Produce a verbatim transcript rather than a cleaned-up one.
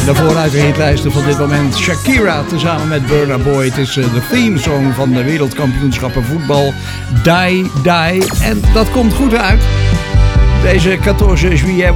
Daarvoor uit de hitlijsten van dit moment Shakira tezamen met Burna Boy. Het is de theme song van de wereldkampioenschappen voetbal. Die, die. En dat komt goed uit. Deze veertien juillet